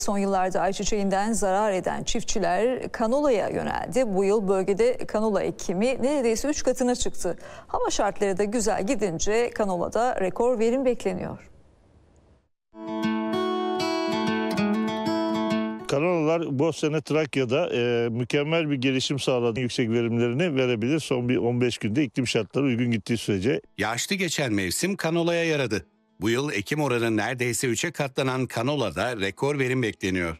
Son yıllarda ayçiçeğinden zarar eden çiftçiler kanolaya yöneldi. Bu yıl bölgede kanola ekimi neredeyse 3 katına çıktı. Hava şartları da güzel gidince kanolada rekor verim bekleniyor. Kanolalar bu sene Trakya'da mükemmel bir gelişim sağladı. Yüksek verimlerini verebilir son bir 15 günde iklim şartları uygun gittiği sürece. Yağışlı geçen mevsim kanolaya yaradı. Bu yıl ekim oranı neredeyse 3'e katlanan kanolada rekor verim bekleniyor.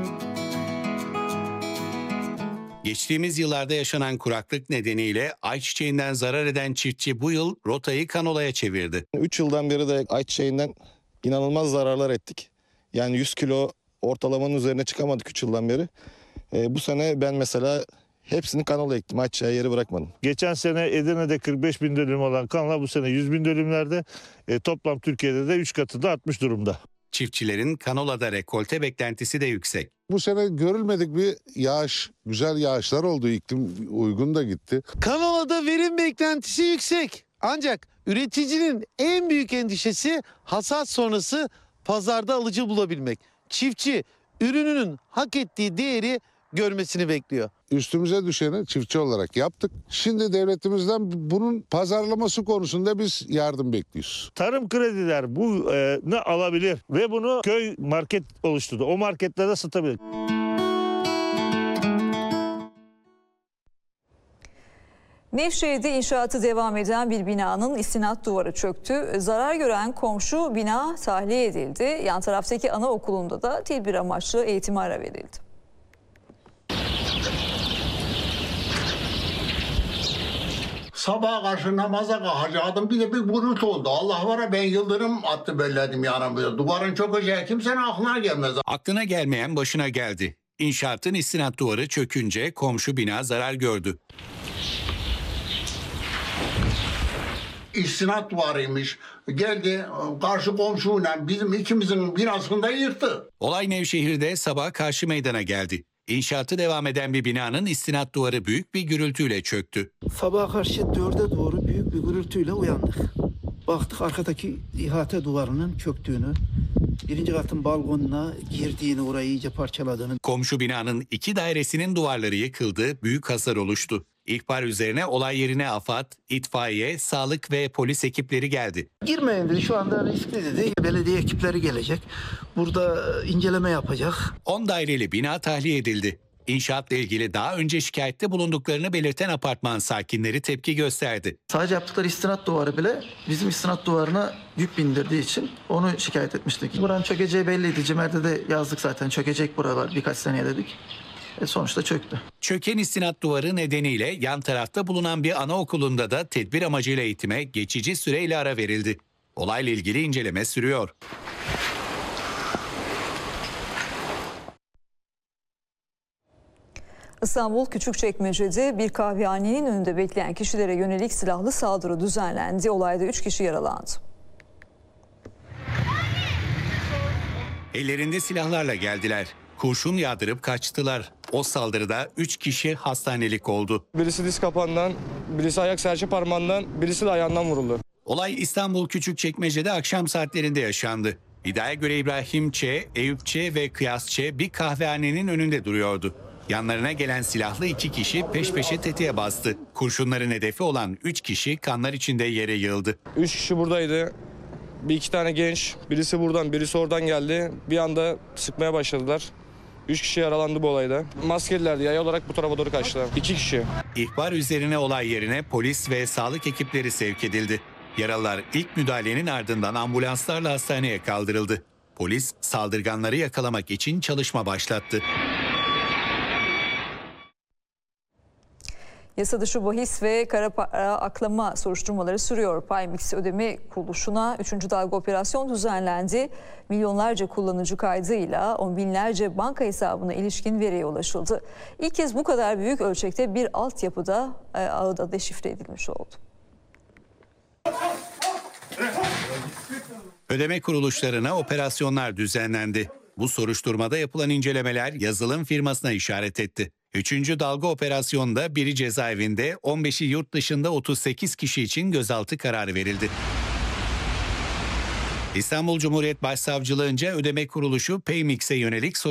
Geçtiğimiz yıllarda yaşanan kuraklık nedeniyle ayçiçeğinden zarar eden çiftçi bu yıl rotayı kanolaya çevirdi. 3 yıldan beri de ayçiçeğinden inanılmaz zararlar ettik. Yani 100 kilo ortalamanın üzerine çıkamadık 3 yıldan beri. Bu sene ben mesela hepsini kanola ektim. Ayçiçeği yeri bırakmadım. Geçen sene Edirne'de 45 bin dönüm olan kanola bu sene 100 bin dönümlerde. Toplam Türkiye'de de 3 katı da artmış durumda. Çiftçilerin kanolada rekolte beklentisi de yüksek. Bu sene görülmedik bir yağış, güzel yağışlar oldu. İklim uygun da gitti. Kanolada verim beklentisi yüksek. Ancak üreticinin en büyük endişesi hasat sonrası pazarda alıcı bulabilmek. Çiftçi ürününün hak ettiği değeri görmesini bekliyor. Üstümüze düşeni çiftçi olarak yaptık. Şimdi devletimizden bunun pazarlaması konusunda biz yardım bekliyoruz. Tarım krediler bunu alabilir ve bunu köy market oluşturdu. O marketlerde satabilir. Nevşehir'de inşaatı devam eden bir binanın istinat duvarı çöktü. Zarar gören komşu bina tahliye edildi. Yan taraftaki anaokulunda da tedbir amaçlı eğitime ara verildi. Sabaha karşı namaza kalkacaktım. Bir de bir gürültü oldu. Allah var ya, ben yıldırım attı belledim yanımda. Duvarın çökeceği kimsenin aklına gelmez. Aklına gelmeyen başına geldi. İnşaatın istinat duvarı çökünce komşu bina zarar gördü. İstinat duvarıymış. Geldi karşı komşuyla bizim ikimizin binasını da yıktı. Olay Nevşehir'de sabah karşı meydana geldi. İnşaatı devam eden bir binanın istinat duvarı büyük bir gürültüyle çöktü. Sabaha karşı 4'e doğru büyük bir gürültüyle uyandık. Baktık arkadaki ihate duvarının çöktüğünü, birinci katın balkonuna girdiğini, orayı iyice parçaladığını. Komşu binanın 2 dairesinin duvarları yıkıldı, büyük hasar oluştu. İhbar üzerine olay yerine AFAD, itfaiye, sağlık ve polis ekipleri geldi. Girmeyin dedi, şu anda riskli dedi. Belediye ekipleri gelecek. Burada inceleme yapacak. 10 daireli bina tahliye edildi. İnşaatla ilgili daha önce şikayette bulunduklarını belirten apartman sakinleri tepki gösterdi. Sadece yaptıkları istinat duvarı bile bizim istinat duvarına yük bindirdiği için onu şikayet etmiştik. Buranın çökeceği belliydi. Cimer'de de yazdık zaten, çökecek buralar birkaç seneye dedik. Sonuçta çöktü. Çöken istinat duvarı nedeniyle yan tarafta bulunan bir anaokulunda da tedbir amacıyla eğitime geçici süreyle ara verildi. Olayla ilgili inceleme sürüyor. İstanbul Küçükçekmece'de bir kahvehanenin önünde bekleyen kişilere yönelik silahlı saldırı düzenlendi. Olayda 3 kişi yaralandı. Ellerinde silahlarla geldiler. Kurşun yağdırıp kaçtılar. O saldırıda 3 kişi hastanelik oldu. Birisi diz kapağından, birisi ayak serçe parmağından, birisi de ayağından vuruldu. Olay İstanbul Küçükçekmece'de akşam saatlerinde yaşandı. İddiaya göre İbrahim Ç, Eyüp Ç ve Kıyas Ç bir kahvehanenin önünde duruyordu. Yanlarına gelen silahlı 2 kişi peş peşe tetiğe bastı. Kurşunların hedefi olan 3 kişi kanlar içinde yere yığıldı. 3 kişi buradaydı. Bir iki tane genç, birisi buradan, birisi oradan geldi. Bir anda sıkmaya başladılar. 3 kişi yaralandı bu olayda. Maskelilerdi, yay olarak bu tarafa doğru kaçtılar. 2 kişi. İhbar üzerine olay yerine polis ve sağlık ekipleri sevk edildi. Yaralılar ilk müdahalenin ardından ambulanslarla hastaneye kaldırıldı. Polis saldırganları yakalamak için çalışma başlattı. Yasa dışı bahis ve kara para aklama soruşturmaları sürüyor. Paymix Ödeme Kuruluşu'na 3. dalga operasyon düzenlendi. Milyonlarca kullanıcı kaydıyla on binlerce banka hesabına ilişkin veriye ulaşıldı. İlk kez bu kadar büyük ölçekte bir altyapıda ağda deşifre edilmiş oldu. Ödeme kuruluşlarına operasyonlar düzenlendi. Bu soruşturmada yapılan incelemeler yazılım firmasına işaret etti. 3. dalga operasyonda biri cezaevinde, 15'i yurt dışında 38 kişi için gözaltı kararı verildi. İstanbul Cumhuriyet Başsavcılığınca ödeme kuruluşu Paymix'e yönelik